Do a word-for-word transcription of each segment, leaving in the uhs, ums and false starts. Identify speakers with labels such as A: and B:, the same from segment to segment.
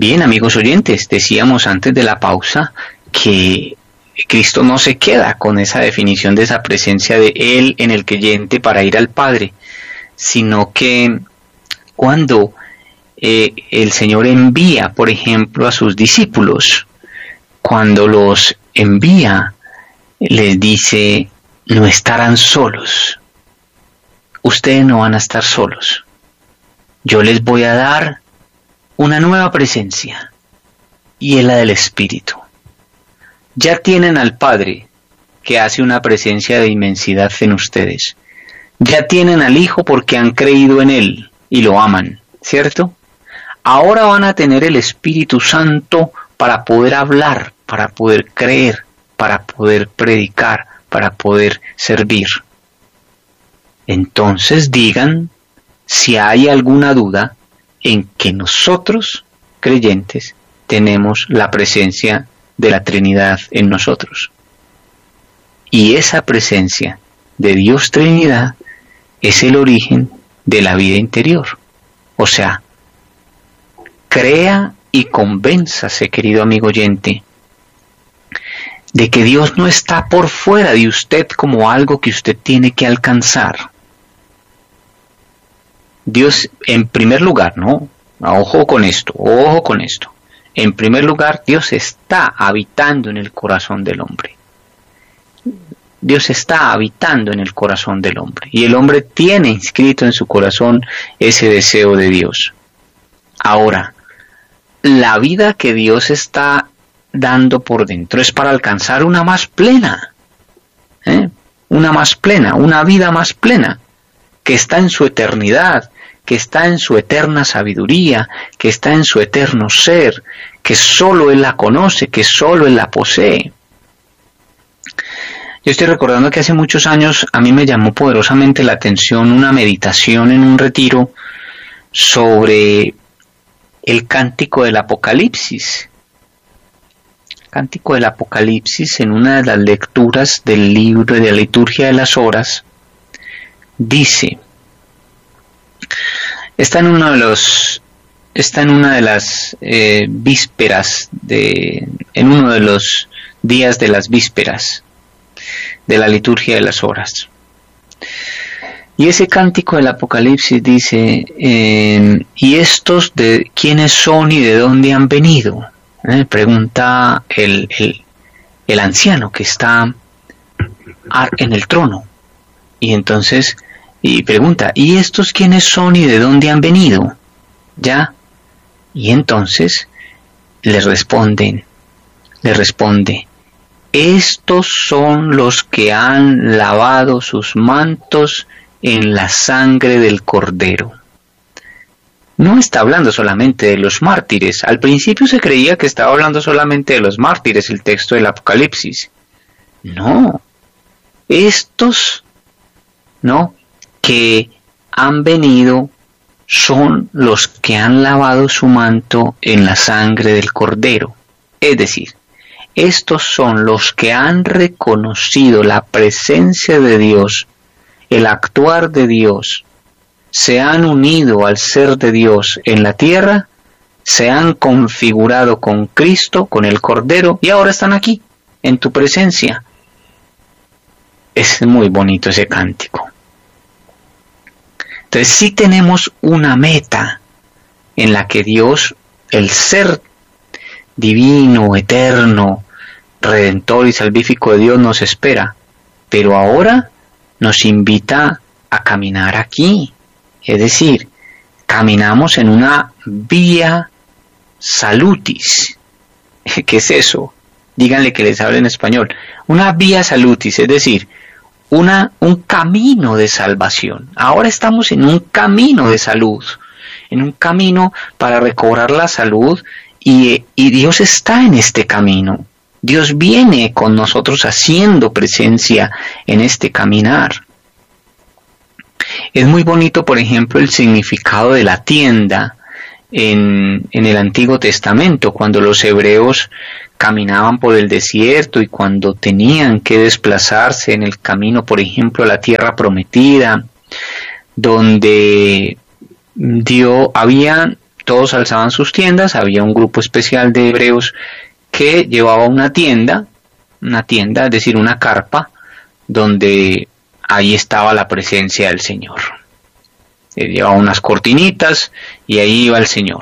A: Bien, amigos oyentes, decíamos antes de la pausa que Cristo no se queda con esa definición de esa presencia de Él en el creyente para ir al Padre, sino que cuando eh, el Señor envía, por ejemplo, a sus discípulos, cuando los envía, les dice, no estarán solos, ustedes no van a estar solos, yo les voy a dar una nueva presencia, y es la del Espíritu. Ya tienen al Padre, que hace una presencia de inmensidad en ustedes. Ya tienen al Hijo porque han creído en Él y lo aman, ¿cierto? Ahora van a tener el Espíritu Santo para poder hablar, para poder creer, para poder predicar, para poder servir. Entonces digan si hay alguna duda en que nosotros, creyentes, tenemos la presencia de la Trinidad en nosotros. Y esa presencia de Dios Trinidad es el origen de la vida interior. O sea, crea y convénzase, querido amigo oyente, de que Dios no está por fuera de usted como algo que usted tiene que alcanzar. Dios, en primer lugar, ¿no? Ojo con esto, ojo con esto. En primer lugar, Dios está habitando en el corazón del hombre. Dios está habitando en el corazón del hombre. Y el hombre tiene inscrito en su corazón ese deseo de Dios. Ahora, la vida que Dios está dando por dentro es para alcanzar una más plena. ¿eh? Una más plena, una vida más plena, que está en su eternidad, que está en su eterna sabiduría, que está en su eterno ser, que solo Él la conoce, que solo Él la posee. Yo estoy recordando que hace muchos años a mí me llamó poderosamente la atención una meditación en un retiro sobre el cántico del Apocalipsis. Cántico del Apocalipsis, en una de las lecturas del libro de la liturgia de las horas, dice, está en uno de los está en una de las eh, vísperas de en uno de los días de las vísperas de la liturgia de las horas, y ese cántico del Apocalipsis dice eh, y estos de quiénes son y de dónde han venido, eh, pregunta el, el el anciano que está en el trono, y entonces y pregunta, ¿y estos quiénes son y de dónde han venido? ¿Ya? Y entonces le responden, le responde, estos son los que han lavado sus mantos en la sangre del Cordero. No está hablando solamente de los mártires. Al principio se creía que estaba hablando solamente de los mártires, el texto del Apocalipsis. No, estos, no, que han venido son los que han lavado su manto en la sangre del Cordero. Es decir, estos son los que han reconocido la presencia de Dios, el actuar de Dios, se han unido al ser de Dios en la tierra, se han configurado con Cristo, con el Cordero, y ahora están aquí, en tu presencia. Es muy bonito ese cántico. Entonces sí tenemos una meta en la que Dios, el ser divino, eterno, redentor y salvífico de Dios nos espera, pero ahora nos invita a caminar aquí, es decir, caminamos en una vía salutis. ¿Qué es eso? Díganle que les hable en español. Una vía salutis, es decir, Una, un camino de salvación. Ahora estamos en un camino de salud, en un camino para recobrar la salud, y, y Dios está en este camino. Dios viene con nosotros haciendo presencia en este caminar. Es muy bonito, por ejemplo, el significado de la tienda en, en el Antiguo Testamento, cuando los hebreos caminaban por el desierto y cuando tenían que desplazarse en el camino, por ejemplo, a la tierra prometida, donde Dios había todos alzaban sus tiendas, había un grupo especial de hebreos que llevaba una tienda, una tienda, es decir, una carpa, donde ahí estaba la presencia del Señor. Eh, llevaba unas cortinitas y ahí iba el Señor.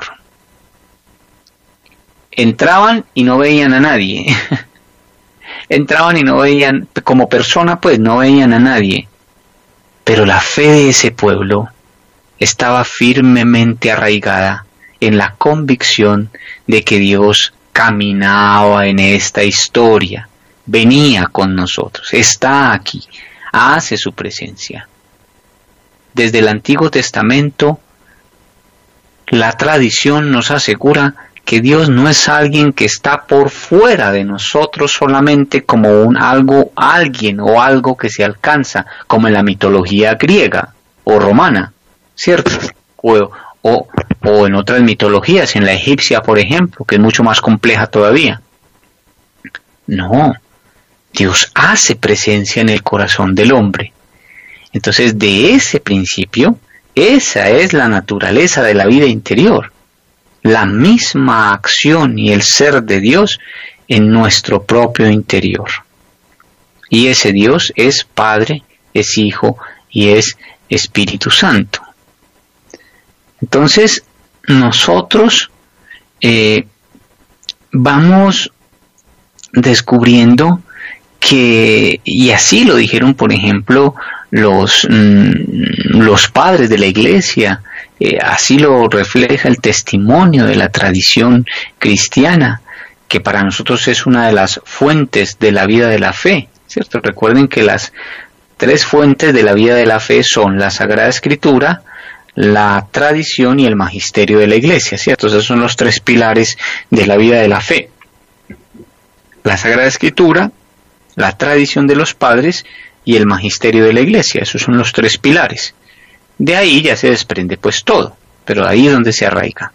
A: Entraban y no veían a nadie. Entraban y no veían, como persona pues no veían a nadie. Pero la fe de ese pueblo estaba firmemente arraigada en la convicción de que Dios caminaba en esta historia, venía con nosotros, está aquí, hace su presencia. Desde el Antiguo Testamento, la tradición nos asegura que Dios no es alguien que está por fuera de nosotros solamente como un algo, alguien o algo que se alcanza, como en la mitología griega o romana, ¿cierto? O, o, o en otras mitologías, en la egipcia, por ejemplo, que es mucho más compleja todavía. No, Dios hace presencia en el corazón del hombre. Entonces, de ese principio, esa es la naturaleza de la vida interior. La misma acción y el ser de Dios en nuestro propio interior. Y ese Dios es Padre, es Hijo y es Espíritu Santo. Entonces, nosotros eh, vamos descubriendo que, y así lo dijeron, por ejemplo, los, mmm, los padres de la Iglesia, eh, así lo refleja el testimonio de la tradición cristiana, que para nosotros es una de las fuentes de la vida de la fe, ¿cierto? Recuerden que las tres fuentes de la vida de la fe son la Sagrada Escritura, la tradición y el magisterio de la Iglesia, ¿cierto? Esos son los tres pilares de la vida de la fe. La Sagrada Escritura, la tradición de los padres y el magisterio de la Iglesia, esos son los tres pilares. De ahí ya se desprende pues todo, pero ahí es donde se arraiga.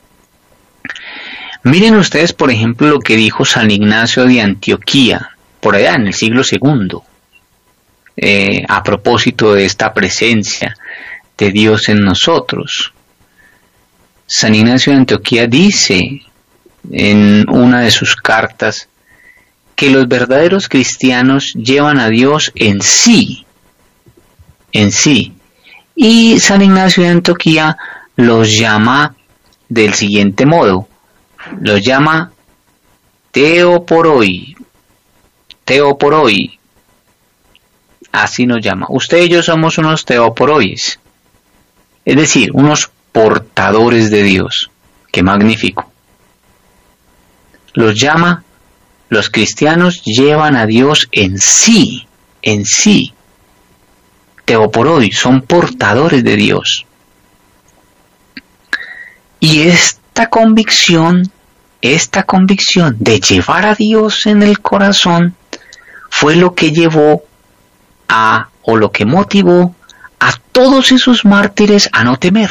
A: Miren ustedes, por ejemplo, lo que dijo San Ignacio de Antioquía, por allá en el siglo segundo, eh, a propósito de esta presencia de Dios en nosotros. San Ignacio de Antioquía dice en una de sus cartas que los verdaderos cristianos llevan a Dios en sí, en sí. Y San Ignacio de Antioquía los llama del siguiente modo, los llama teoporoi, teoporoi, así nos llama. Usted y yo somos unos teoporois, es decir, unos portadores de Dios. ¡Qué magnífico! Los llama, los cristianos llevan a Dios en sí, en sí. Teoporoi, son portadores de Dios. Y esta convicción, esta convicción de llevar a Dios en el corazón fue lo que llevó a, o lo que motivó a todos esos mártires a no temer.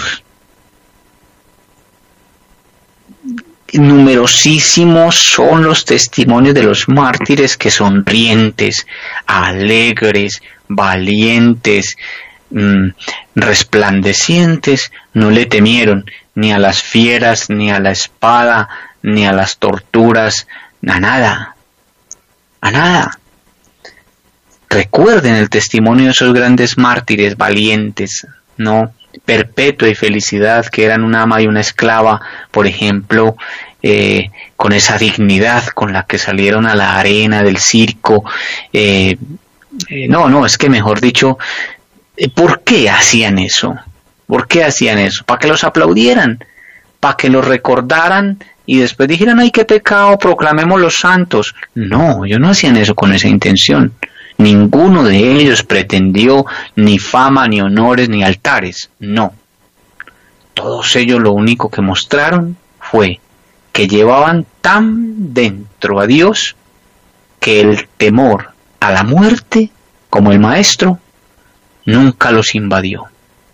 A: Numerosísimos son los testimonios de los mártires que sonrientes, alegres, valientes, mmm, resplandecientes, no le temieron ni a las fieras, ni a la espada, ni a las torturas, a nada, a nada. Recuerden el testimonio de esos grandes mártires valientes, ¿no? Perpetua y Felicidad, que eran una ama y una esclava, por ejemplo, eh, con esa dignidad con la que salieron a la arena del circo. Eh, eh, no, no, es que mejor dicho, eh, ¿por qué hacían eso? ¿Por qué hacían eso? ¿Para que los aplaudieran? ¿Para que los recordaran y después dijeran, ay, qué pecado, proclamemos los santos? No, ellos no hacían eso con esa intención. Ninguno de ellos pretendió ni fama, ni honores, ni altares. No. Todos ellos lo único que mostraron fue que llevaban tan dentro a Dios que el temor a la muerte, como el maestro, nunca los invadió.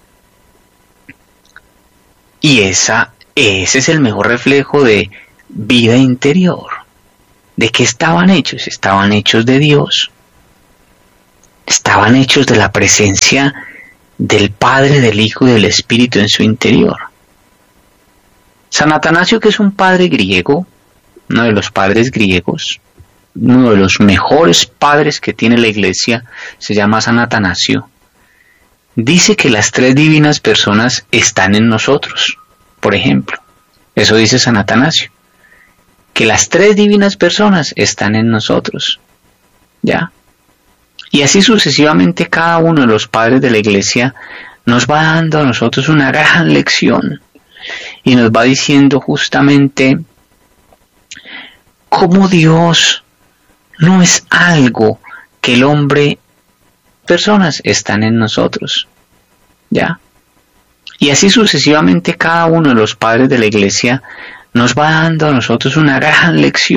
A: Y esa, ese es el mejor reflejo de vida interior. ¿De qué estaban hechos? Estaban hechos de Dios. Estaban hechos de la presencia del Padre, del Hijo y del Espíritu en su interior. San Atanasio, que es un padre griego, uno de los padres griegos, uno de los mejores padres que tiene la Iglesia, se llama San Atanasio, dice que las tres divinas personas están en nosotros, por ejemplo. Eso dice San Atanasio, que las tres divinas personas están en nosotros, ¿ya? Y así sucesivamente cada uno de los padres de la Iglesia nos va dando a nosotros una gran lección y nos va diciendo justamente cómo Dios no es algo que el hombre, personas están en nosotros, ¿ya? Y así sucesivamente cada uno de los padres de la Iglesia nos va dando a nosotros una gran lección